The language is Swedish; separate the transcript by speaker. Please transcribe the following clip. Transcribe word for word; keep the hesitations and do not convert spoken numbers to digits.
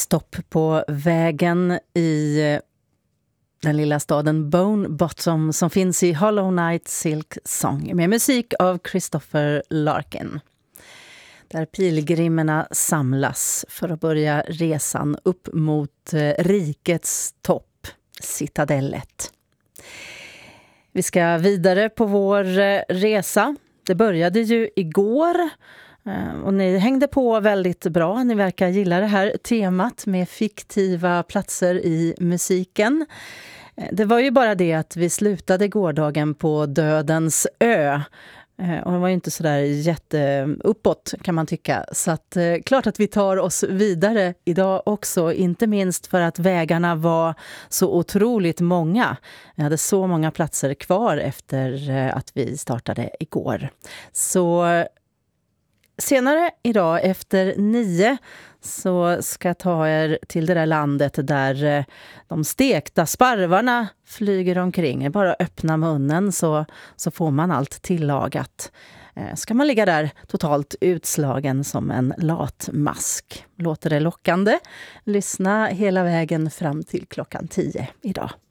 Speaker 1: Stopp på vägen i den lilla staden Bone Bottom som finns i Hollow Night Silk Song med musik av Christopher Larkin. Där pilgrimerna samlas för att börja resan upp mot rikets topp, Citadellet. Vi ska vidare på vår resa. Det började ju igår och ni hängde på väldigt bra. Ni verkar gilla det här temat med fiktiva platser i musiken. Det var ju bara det att vi slutade gårdagen på Dödens ö. Och det var ju inte så där jätteuppåt kan man tycka. Så att, eh, klart att vi tar oss vidare idag också. Inte minst för att vägarna var så otroligt många. Vi hade så många platser kvar efter eh, att vi startade igår. Så senare idag efter nio så ska jag ta er till det där landet där de stekta sparvarna flyger omkring. Bara öppna munnen så, så får man allt tillagat. Ska man ligga där totalt utslagen som en latmask. Låter det lockande? Lyssna hela vägen fram till klockan tio idag.